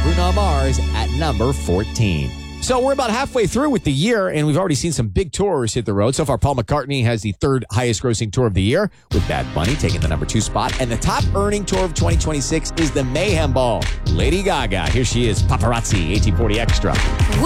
Bruno Mars at number 14. So we're about halfway through with the year, and we've already seen some big tours hit the road. So far, Paul McCartney has the third highest grossing tour of the year, with Bad Bunny taking the number 2 spot. And the top earning tour of 2026 is the Mayhem Ball. Lady Gaga, here she is, Paparazzi, 1840 Extra.